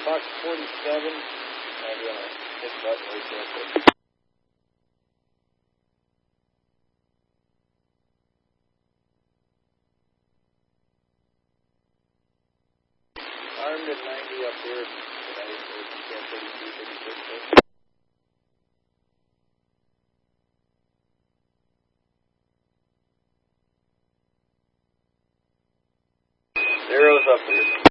Fox 47. I'm going to hit the button right there. Armed at 90 up here. Tonight, it's 10:32, 36. Zero's up here.